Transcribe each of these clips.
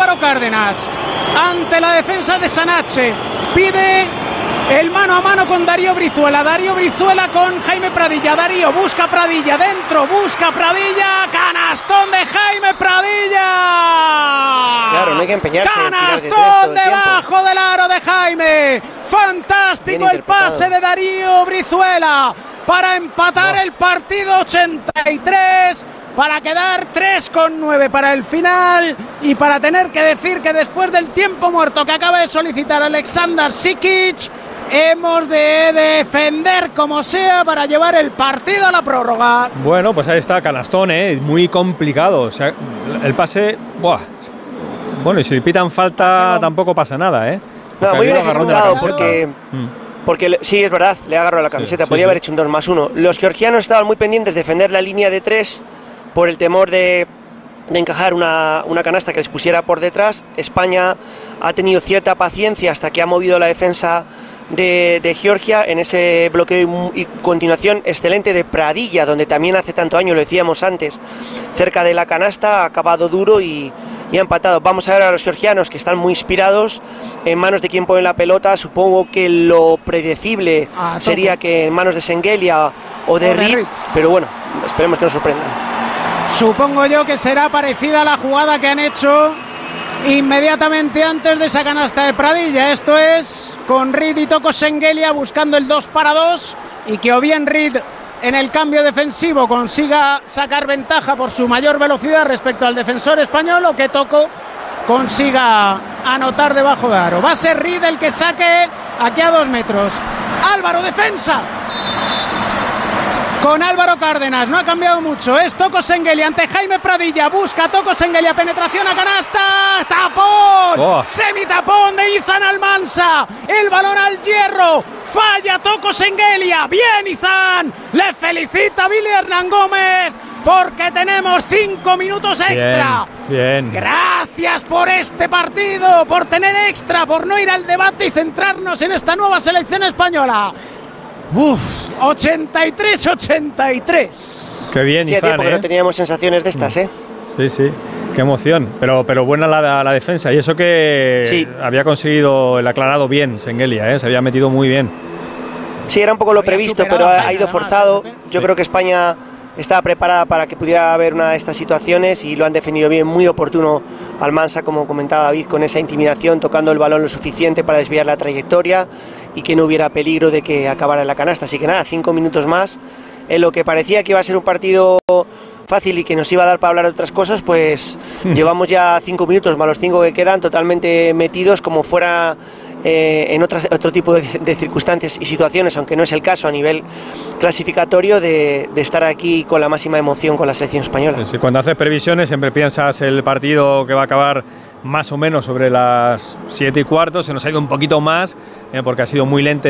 Álvaro Cárdenas ante la defensa de Sanache. Pide el mano a mano con Darío Brizuela. Darío Brizuela con Jaime Pradilla. Darío busca Pradilla dentro, busca Pradilla. Canastón de Jaime Pradilla. Claro, no hay que empeñarse. Canastón debajo del aro de Jaime. Fantástico el pase de Darío Brizuela para empatar el partido. 83. Para quedar 3,9 para el final y para tener que decir que después del tiempo muerto que acaba de solicitar Aleksandar Sikic, hemos de defender como sea para llevar el partido a la prórroga. Bueno, pues ahí está, canastón, muy complicado. O sea, el pase, ¡buah! Bueno, y si le pitan falta tampoco pasa nada, No, muy bien ejecutado porque sí, es verdad, le agarró la camiseta, podía haber hecho un 2+1. Los georgianos estaban muy pendientes de defender la línea de 3 por el temor de encajar una canasta que les pusiera por detrás. España ha tenido cierta paciencia hasta que ha movido la defensa de Georgia en ese bloqueo y continuación excelente de Pradilla, donde también hace tanto año, lo decíamos antes, cerca de la canasta, ha acabado duro y ha empatado. Vamos a ver a los georgianos, que están muy inspirados, en manos de quien pone la pelota. Supongo que lo predecible sería que en manos de Şengelya o de Reed, pero bueno, esperemos que nos sorprendan. Supongo yo que será parecida a la jugada que han hecho inmediatamente antes de esa canasta de Pradilla. Esto es con Reed y Toko Şengelya buscando el 2-2 y que o bien Reed en el cambio defensivo consiga sacar ventaja por su mayor velocidad respecto al defensor español, o que Toko consiga anotar debajo de aro. Va a ser Reed el que saque aquí a 2 metros. Álvaro, defensa con Álvaro Cárdenas, no ha cambiado mucho, es Toko Şengelya ante Jaime Pradilla, busca Toko Şengelya, penetración a canasta, tapón, semitapón de Izan Almansa, el balón al hierro, falla Toko Şengelya, bien Izan, le felicita Billy Hernán Gómez, porque tenemos 5 minutos extra. Bien. Gracias por este partido, por tener extra, por no ir al debate y centrarnos en esta nueva selección española. 83-83. Qué bien, Izan, porque no teníamos sensaciones de estas, Sí, qué emoción. Pero buena la defensa. Y eso que había conseguido el aclarado bien Şengelya, se había metido muy bien. Sí, era un poco lo previsto, pero ha ido forzado. Yo creo que España estaba preparada para que pudiera haber una de estas situaciones y lo han defendido bien, muy oportuno Almansa, como comentaba David, con esa intimidación, tocando el balón lo suficiente para desviar la trayectoria y que no hubiera peligro de que acabara en la canasta. Así que nada, 5 minutos más. En lo que parecía que iba a ser un partido fácil y que nos iba a dar para hablar de otras cosas, pues llevamos ya 5 minutos más los 5 que quedan totalmente metidos como fuera en otro tipo de circunstancias y situaciones, aunque no es el caso a nivel clasificatorio, de estar aquí con la máxima emoción con la selección española. Sí, cuando haces previsiones siempre piensas el partido que va a acabar más o menos sobre las 7:15, se nos ha ido un poquito más porque ha sido muy lento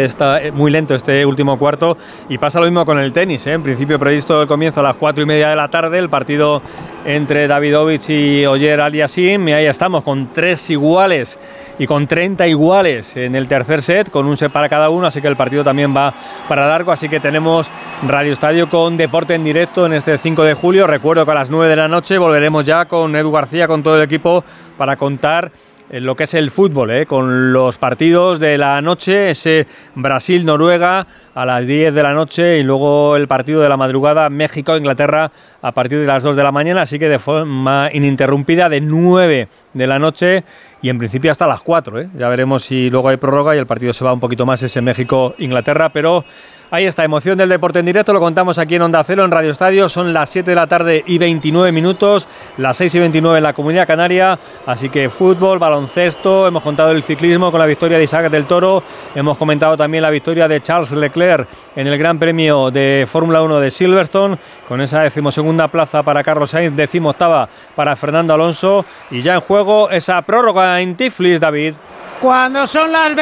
este último cuarto, y pasa lo mismo con el tenis, en principio previsto el comienzo a las 4:30 de la tarde, el partido entre Davidovich y Ogier Aliassime, y ahí estamos con 3 iguales y con 30 iguales en el tercer set, con un set para cada uno, así que el partido también va para largo, así que tenemos Radio Estadio con deporte en directo en este 5 de julio. Recuerdo que a las 9 de la noche volveremos ya con Edu García, con todo el equipo, para contar lo que es el fútbol, con los partidos de la noche, ese Brasil-Noruega a las 10 de la noche y luego el partido de la madrugada México-Inglaterra a partir de las 2 de la mañana, así que de forma ininterrumpida de 9 de la noche y en principio hasta las 4, Ya veremos si luego hay prórroga y el partido se va un poquito más, ese México-Inglaterra, pero ahí está, emoción del deporte en directo, lo contamos aquí en Onda Cero, en Radio Estadio. Son las 7 de la tarde y 29 minutos, las 6:29 en la Comunidad Canaria, así que fútbol, baloncesto, hemos contado el ciclismo con la victoria de Isaac del Toro, hemos comentado también la victoria de Charles Leclerc en el Gran Premio de Fórmula 1 de Silverstone, con esa 12ª plaza para Carlos Sainz, 18ª para Fernando Alonso, y ya en juego esa prórroga en Tiflis, David. Cuando son las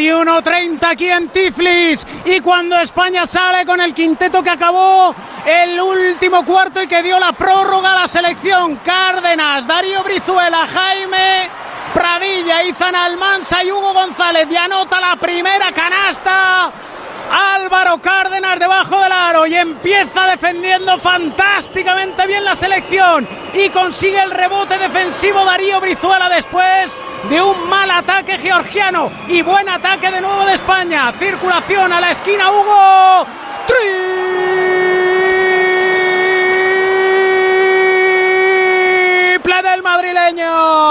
21:30 aquí en Tiflis y cuando España sale con el quinteto que acabó el último cuarto y que dio la prórroga a la selección: Cárdenas, Darío Brizuela, Jaime Pradilla, Izan Almansa y Hugo González, y anota la primera canasta Álvaro Cárdenas debajo del aro y empieza defendiendo fantásticamente bien la selección y consigue el rebote defensivo Darío Brizuela después de un mal ataque georgiano y buen ataque de nuevo de España. Circulación a la esquina, Hugo. Triple del madrileño.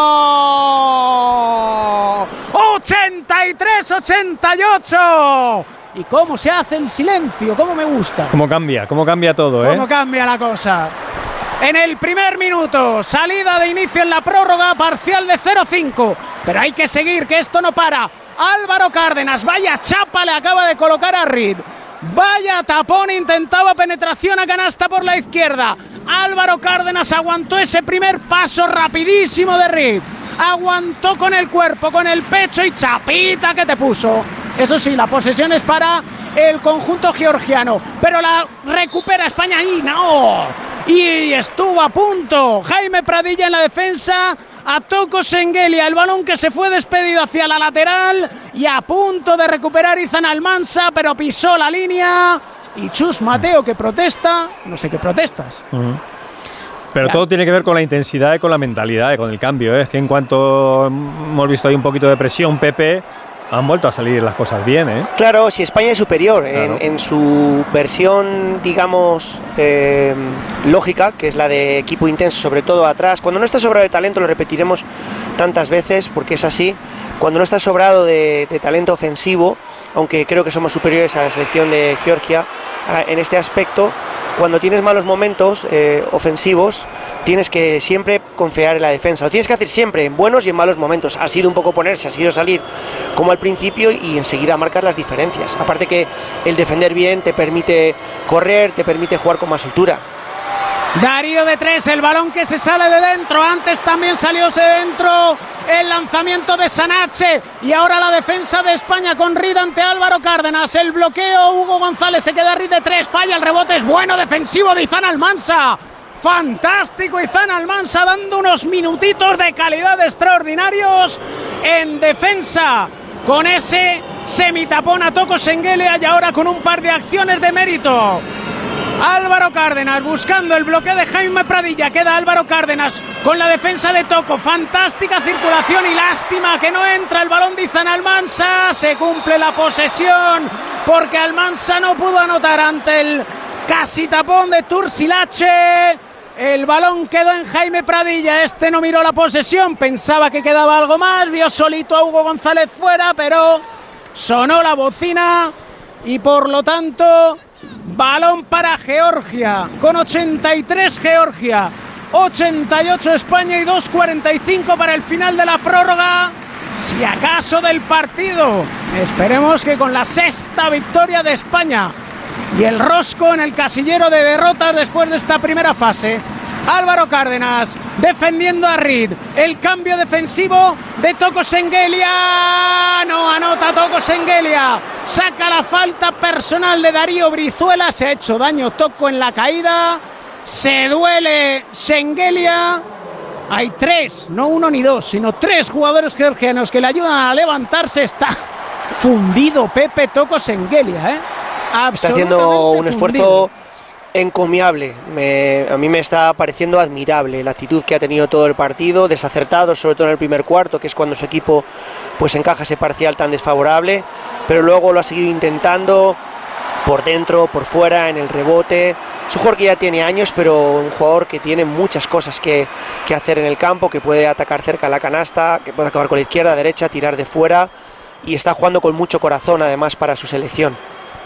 83-88. ¿Y cómo se hace el silencio? ¿Cómo me gusta? ¿Cómo cambia todo, ¿Cómo cambia la cosa? En el primer minuto, salida de inicio en la prórroga, parcial de 0-5. Pero hay que seguir, que esto no para. Álvaro Cárdenas, vaya chapa le acaba de colocar a Reed. Vaya tapón, intentaba penetración a canasta por la izquierda. Álvaro Cárdenas aguantó ese primer paso rapidísimo de Reed. Aguantó con el cuerpo, con el pecho y chapita que te puso. Eso sí, la posesión es para el conjunto georgiano, pero la recupera España y no. Y estuvo a punto Jaime Pradilla en la defensa a Toko Sengelia, el balón que se fue despedido hacia la lateral y a punto de recuperar Izan Almansa, pero pisó la línea y Chus Mateo que protesta, no sé qué protestas. Pero todo tiene que ver con la intensidad y con la mentalidad y con el cambio. Es que en cuanto hemos visto ahí un poquito de presión, Pepe, han vuelto a salir las cosas bien, ¿eh? Claro, si España es superior claro. en su versión, digamos, lógica, que es la de equipo intenso, sobre todo atrás. Cuando no está sobrado de talento, lo repetiremos tantas veces porque es así. Cuando no está sobrado de talento ofensivo, aunque creo que somos superiores a la selección de Georgia en este aspecto, cuando tienes malos momentos ofensivos, tienes que siempre confiar en la defensa. Lo tienes que hacer siempre, en buenos y en malos momentos. Ha sido un poco ponerse, ha sido salir como al principio y enseguida marcar las diferencias. Aparte que el defender bien te permite correr, te permite jugar con más altura. Darío de tres, el balón que se sale de dentro, antes también salióse de dentro el lanzamiento de Sanache y ahora la defensa de España con Reed ante Álvaro Cárdenas, el bloqueo, Hugo González se queda Reed de tres, falla el rebote, es bueno, defensivo de Izan Almansa, fantástico Izan Almansa dando unos minutitos de calidad extraordinarios en defensa con ese semitapón a Toko Sengelia y ahora con un par de acciones de mérito. Álvaro Cárdenas buscando el bloqueo de Jaime Pradilla, queda Álvaro Cárdenas con la defensa de Toko, fantástica circulación y lástima que no entra el balón de Izan Almansa, se cumple la posesión porque Almansa no pudo anotar ante el casi tapón de Turcilache, el balón quedó en Jaime Pradilla, este no miró la posesión, pensaba que quedaba algo más, vio solito a Hugo González fuera, pero sonó la bocina y por lo tanto balón para Georgia, con 83 Georgia, 88 España y 2:45 para el final de la prórroga, si acaso del partido. Esperemos que con la sexta victoria de España y el rosco en el casillero de derrotas después de esta primera fase. Álvaro Cárdenas defendiendo a Reed, el cambio defensivo de Toko Sengelia, no anota Toko Sengelia, saca la falta personal de Darío Brizuela, se ha hecho daño Toko en la caída, se duele Sengelia, hay tres, no uno ni dos, sino tres jugadores georgianos que le ayudan a levantarse, está fundido Pepe Toko Sengelia, está haciendo un esfuerzo encomiable, a mí me está pareciendo admirable la actitud que ha tenido todo el partido, desacertado sobre todo en el primer cuarto, que es cuando su equipo pues encaja ese parcial tan desfavorable, pero luego lo ha seguido intentando por dentro, por fuera, en el rebote. Es un jugador que ya tiene años, pero un jugador que tiene muchas cosas que hacer en el campo, que puede atacar cerca a la canasta, que puede acabar con la izquierda, derecha, tirar de fuera, y está jugando con mucho corazón además para su selección.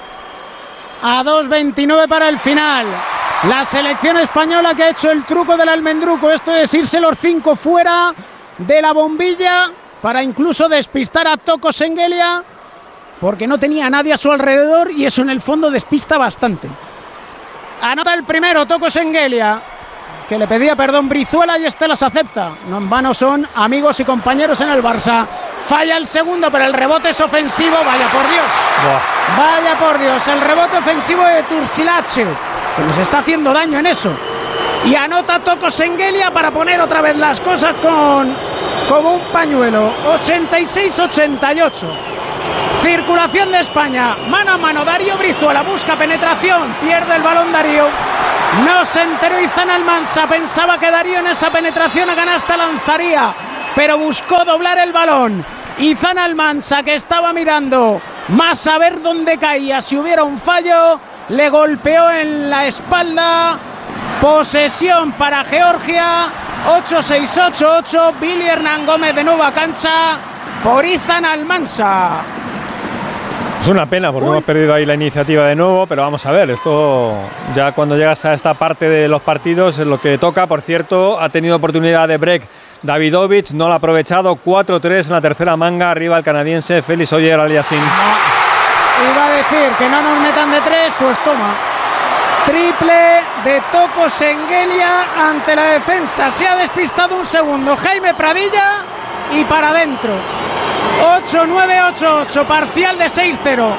A 2:29 para el final. La selección española que ha hecho el truco del almendruco. Esto es irse los 5 fuera de la bombilla para incluso despistar a Toko Sengelia porque no tenía a nadie a su alrededor y eso en el fondo despista bastante. Anota el primero Toko Sengelia, que le pedía perdón Brizuela y este las acepta. No en vano son amigos y compañeros en el Barça. Falla el segundo, pero el rebote es ofensivo. Vaya por Dios. Vaya por Dios. El rebote ofensivo de Turcilache, que nos está haciendo daño en eso. Y anota Toko Sengelia para poner otra vez las cosas como un pañuelo. 86-88. Circulación de España, mano a mano, Darío Brizuela busca penetración, pierde el balón Darío, no se enteró Izan Almansa, pensaba que Darío en esa penetración a canasta lanzaría, pero buscó doblar el balón. Izan Almansa, que estaba mirando más a ver dónde caía si hubiera un fallo, le golpeó en la espalda. Posesión para Georgia, 8-6-8-8, Billy Hernán Gómez de nuevo a cancha por Izan Almansa. Es una pena porque hemos perdido ahí la iniciativa de nuevo, pero vamos a ver, esto ya cuando llegas a esta parte de los partidos es lo que toca. Por cierto, ha tenido oportunidad de break Davidovich, no lo ha aprovechado, 4-3 en la tercera manga, arriba el canadiense Félix Auger-Aliassime. Iba a decir que no nos metan de tres, pues toma. Triple de Toko Sengelia ante la defensa, se ha despistado un segundo Jaime Pradilla y para adentro. 8-9-8-8, parcial de 6-0.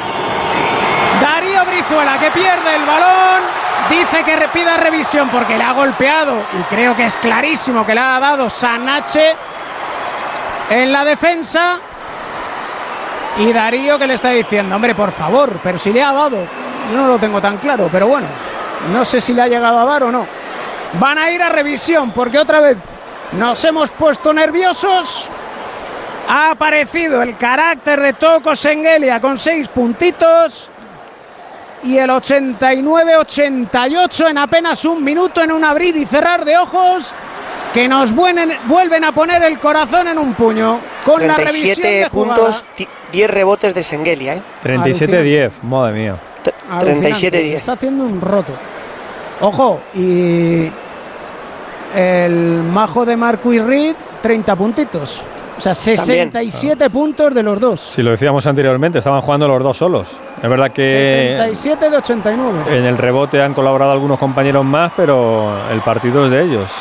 Darío Brizuela, que pierde el balón, dice que pida revisión porque le ha golpeado y creo que es clarísimo que le ha dado Sanache en la defensa. Y Darío que le está diciendo, hombre, por favor, pero si le ha dado, yo no lo tengo tan claro, pero bueno, no sé si le ha llegado a dar o no. Van a ir a revisión porque otra vez nos hemos puesto nerviosos. Ha aparecido el carácter de Toko Sengelia con 6 puntitos y el 89-88 en apenas un minuto, en un abrir y cerrar de ojos que nos vuelven a poner el corazón en un puño con 37 la revisión de puntos, 10 rebotes de Sengelia, ¿eh? 37-10, madre mía. 37-10. Está haciendo un roto. Ojo, y el majo de Marcus Reed, 30 puntitos. O sea, 67 puntos de los dos. Si lo decíamos anteriormente, estaban jugando los dos solos. Es verdad que 67 de 89. En el rebote han colaborado algunos compañeros más, pero el partido es de ellos.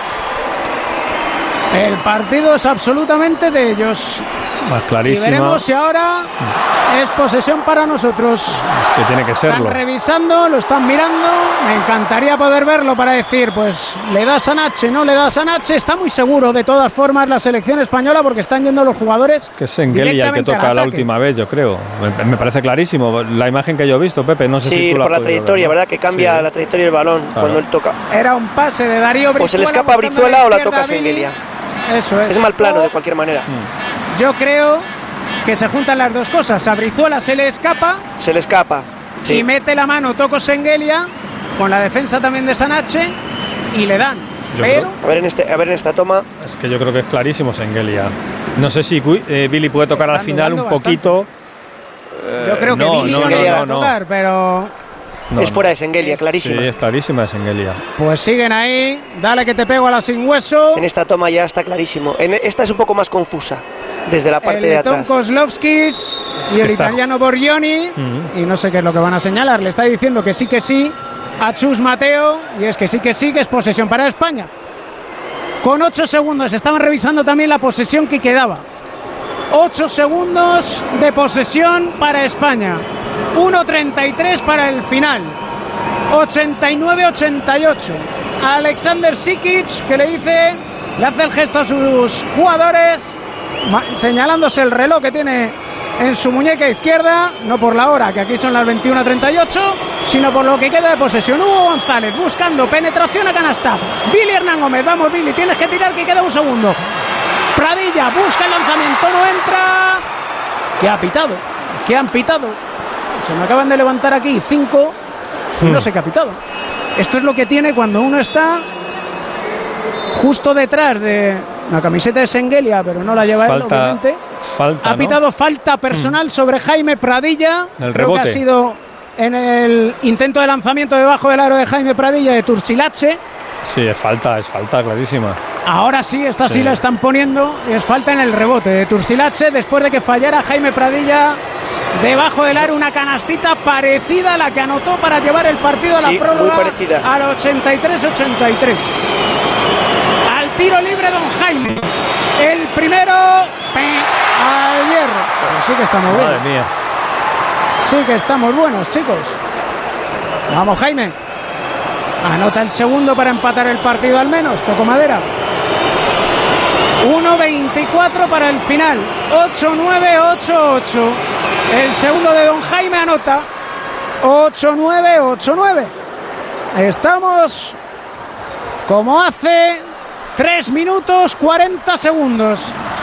El partido es absolutamente de ellos. Más clarísimo. Y veremos si ahora es posesión para nosotros. Es que tiene que serlo. Están revisando, lo están mirando. Me encantaría poder verlo para decir, pues, le da Sanache, no le da Sanache. Está muy seguro, de todas formas, la selección española porque están yendo los jugadores. Que es Sengelia el que toca la última vez, yo creo. Me parece clarísimo. La imagen que yo he visto, Pepe, no sé si tú la has por la trayectoria, ¿verdad? Que cambia la trayectoria del balón cuando él toca. Era un pase de Darío Brizuela. O se le escapa a Brizuela o la toca Sengelia. Eso es. Es mal plano de cualquier manera. Yo creo que se juntan las dos cosas. A Brizuela se le escapa. Se le escapa. Sí. Y mete la mano Toko Sengelia con la defensa también de Sanache y le dan. Pero a ver en esta toma. Es que yo creo que es clarísimo Sengelia. No sé si Billy puede tocar al final un poquito. Yo creo que Billy no le va a tocar, pero es fuera de Sengelia, clarísima. Sí, es clarísima de Sengelia. Pues siguen ahí. Dale que te pego a la sin hueso. En esta toma ya está clarísimo. Esta es un poco más confusa desde la parte de atrás. Tom Kozlovskis y el italiano Borgioni. Y no sé qué es lo que van a señalar. Le está diciendo que sí a Chus Mateo. Y es que sí, que es posesión para España. Con 8 segundos. Estaban revisando también la posesión que quedaba. 8 segundos de posesión para España. 1.33 para el final. 89-88. Alexander Sikic, que le hace el gesto a sus jugadores, señalándose el reloj que tiene en su muñeca izquierda, no por la hora, que aquí son las 21:38, sino por lo que queda de posesión. Hugo González buscando penetración a canasta. Billy Hernán Gómez, vamos Billy, tienes que tirar, que queda un segundo. Pradilla busca el lanzamiento, no entra. ¿Qué ha pitado? ¿Qué han pitado? Se me acaban de levantar aquí 5 y no sé qué ha pitado. Esto es lo que tiene cuando uno está justo detrás de la camiseta de Sengelia, pero no la lleva él, obviamente. Ha pitado falta personal sobre Jaime Pradilla. Creo que ha sido en el intento de lanzamiento debajo del aro de Jaime Pradilla de Turcilache. Sí, es falta clarísima. Ahora sí, esta sí la están poniendo y es falta en el rebote de Turcilache después de que fallara Jaime Pradilla debajo del aro, una canastita parecida a la que anotó para llevar el partido a la prórroga al 83-83. Al tiro libre don Jaime. El primero al hierro. Pero sí que estamos bien. Madre mía. Sí que estamos buenos, chicos. Vamos, Jaime. Anota el segundo para empatar el partido al menos. Toco madera. 1:24 para el final. 8-9, 8-8. El segundo de Don Jaime anota. 8-9, 8-9. Estamos como hace 3 minutos 40 segundos.